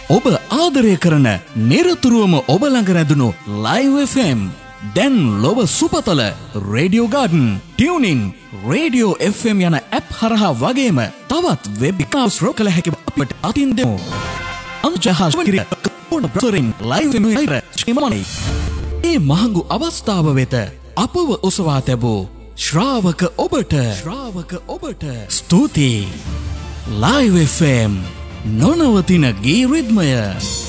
ඔබ ආදරය කරන නිරතුරුවම ඔබ ළඟ රැඳුණු Live FM දැන් ලොව සුපතල radio garden tuning radio FM යන ඇප් හරහා වගේම තවත් වෙබ් එකස් රෝකල හැකි අපට අතින් දෙමු. අංජහාශවකිරිය ප්‍රසරින් ලයිව් ශ්‍රීමනයි. ඒ මහඟු අවස්ථාව වෙත අපව ඔසවා තැබූ ශ්‍රාවක ඔබට ස්තුතියි. Live FM නොනවතින ගී රිද්මය.